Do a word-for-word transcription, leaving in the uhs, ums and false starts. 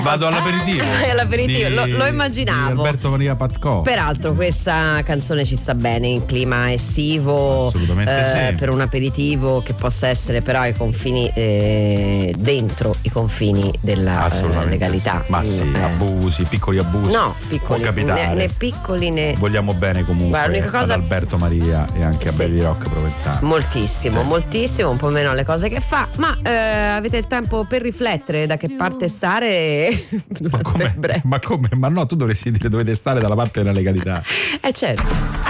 Vado all'aperitivo. all'aperitivo, di, lo, lo immaginavo. Di Alberto Maria Patco. Peraltro questa canzone ci sta bene in clima estivo. Assolutamente eh, sì. Per un aperitivo che possa essere però ai confini, eh, dentro i confini della eh, legalità. Sì. Ma sì, eh. abusi, piccoli abusi. No, piccoli, può capitare. né, né piccoli né. Vogliamo bene comunque. Guarda, l'unica cosa... ad Alberto Maria e anche a Sì. Baby Rock Provenzano. Moltissimo, Sì. moltissimo, un po' meno alle cose che fa, ma eh, avete il tempo per riflettere da che parte stare. Ma come? Ma come? Ma no, tu dovresti dire dovete stare dalla parte della legalità. Eh certo.